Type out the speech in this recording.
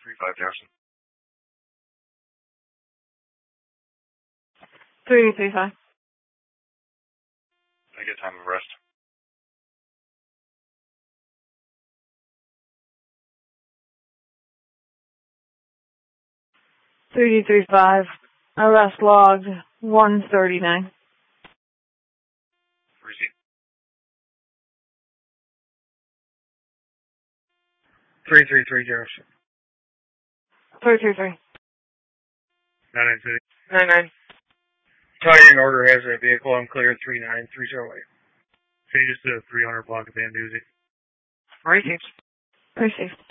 35 Jefferson. 335. I get time of arrest. 335. Arrest logged 139. Receipt. 333 Jefferson. 333. 99 City. 99. Targeting order has a vehicle uncleared 39308. Changes to 300 block of Banduzi. Received. Received.